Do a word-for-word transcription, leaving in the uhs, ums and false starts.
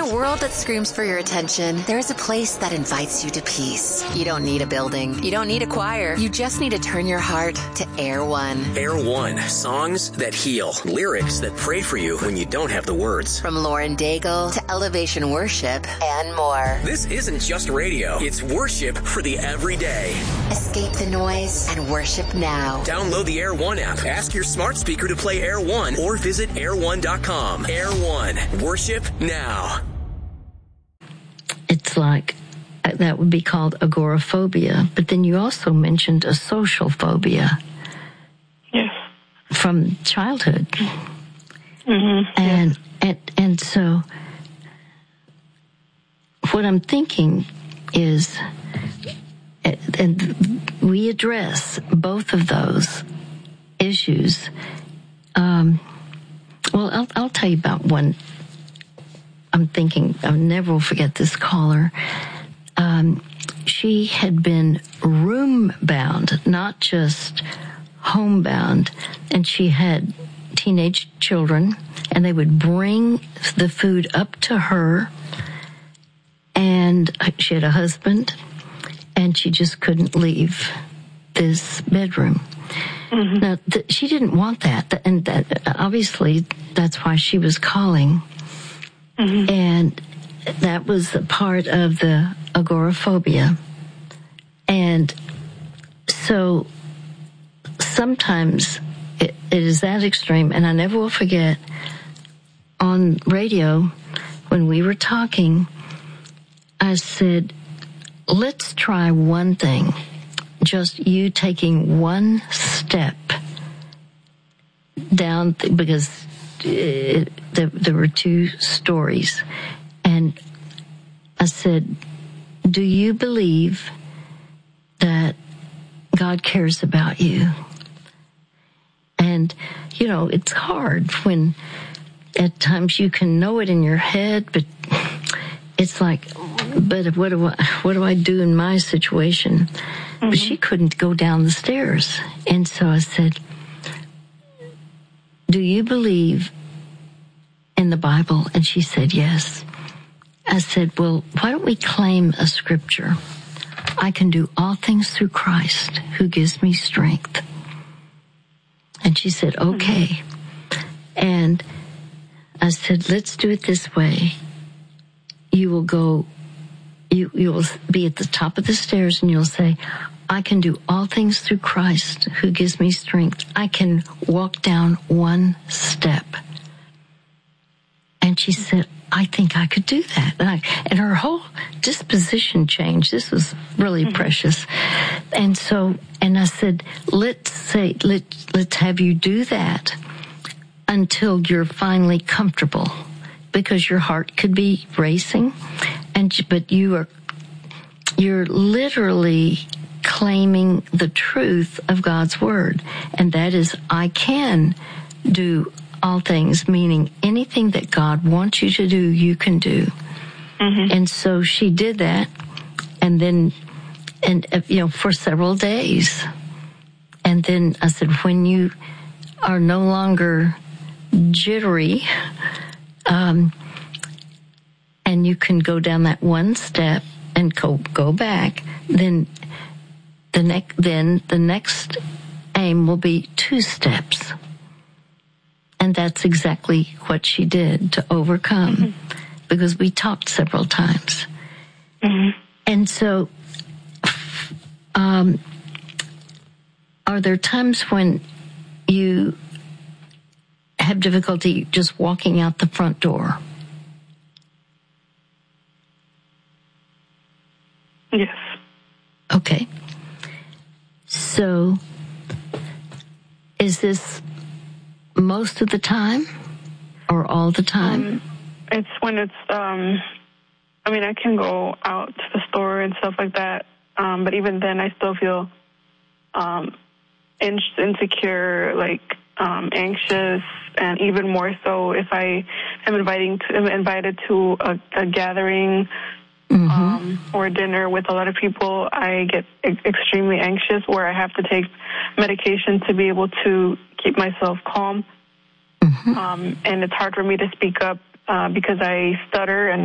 a world that screams for your attention, there is a place that invites you to peace. You don't need a building. You don't need a choir. You just need to turn your heart to Air One. Air One. Songs that heal. Lyrics that pray for you when you don't have the words. From Lauren Daigle to Elevation Worship and more. This isn't just radio. It's worship for the everyday. Escape the noise and worship now. Download the Air One app. Ask your smart speaker to play Air One or visit air one dot com. Air One. Worship now. It's like that would be called agoraphobia, but then you also mentioned a social phobia. Yes. From childhood. Mm-hmm. And, yes. and and so what I'm thinking is, and we address both of those issues. Um, well, I'll, I'll tell you about one. I'm thinking, I'll never forget this caller. Um, she had been room-bound, not just homebound, and she had teenage children, and they would bring the food up to her, and she had a husband, and she just couldn't leave this bedroom. Mm-hmm. Now, th- she didn't want that, and that, obviously that's why she was calling. Mm-hmm. And that was a part of the agoraphobia. And so sometimes it, it is that extreme. And I never will forget on radio when we were talking, I said, let's try one thing. Just you taking one step down, th- because it, there, there were two stories. And I said, do you believe that God cares about you? And, you know, it's hard when at times you can know it in your head, but it's like, but what do I, what do I do in my situation? Mm-hmm. But she couldn't go down the stairs. And so I said, do you believe in the Bible? And she said, yes. I said, well, why don't we claim a scripture? I can do all things through Christ who gives me strength. And she said, okay. Mm-hmm. And I said, let's do it this way. You will go, you, you will be at the top of the stairs and you'll say, I can do all things through Christ who gives me strength. I can walk down one step. And she said, I think I could do that. And, I, and her whole disposition changed. This was really mm-hmm. precious. And so, and I said, let's say, let, let's have you do that until you're finally comfortable, because your heart could be racing, and, but you are, you're literally claiming the truth of God's word. And that is, I can do all things, meaning anything that God wants you to do, you can do. Mm-hmm. And so she did that, and then, and uh, you know, for several days. And then I said, when you are no longer jittery, um, and you can go down that one step and go go back, then the next then the next aim will be two steps. And that's exactly what she did to overcome, mm-hmm. because we talked several times. Mm-hmm. And so, um, are there times when you have difficulty just walking out the front door? Yes. Okay. So, is this most of the time or all the time? Um, it's when it's, um, I mean, I can go out to the store and stuff like that, um, but even then I still feel um, in- insecure, like um, anxious, and even more so if I am inviting to, am invited to a, a gathering mm-hmm. um, or dinner with a lot of people, I get e- extremely anxious, where I have to take medication to be able to keep myself calm. Mm-hmm. Um, and it's hard for me to speak up uh, because I stutter and